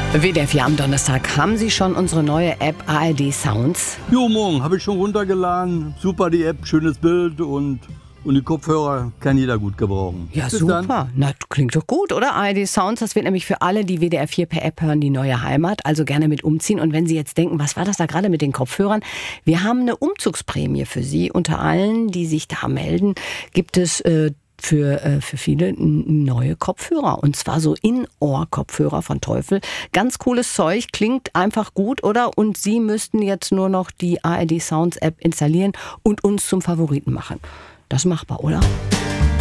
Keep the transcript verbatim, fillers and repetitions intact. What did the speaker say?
W D R vier am Donnerstag. Haben Sie schon unsere neue App A R D Sounds? Jo, morgen habe ich schon runtergeladen. Super die App, schönes Bild und, und die Kopfhörer kann jeder gut gebrauchen. Ja, Bis super. dann. Na, klingt doch gut, oder? A R D Sounds, das wird nämlich für alle, die W D R vier per App hören, die neue Heimat. Also gerne mit umziehen. Und wenn Sie jetzt denken, was war das da gerade mit den Kopfhörern? Wir haben eine Umzugsprämie für Sie. Unter allen, die sich da melden, gibt es äh, für, äh, für viele neue Kopfhörer. Und zwar so In-Ohr-Kopfhörer von Teufel. Ganz cooles Zeug, klingt einfach gut, oder? Und Sie müssten jetzt nur noch die A R D Sounds App installieren und uns zum Favoriten machen. Das ist machbar, oder?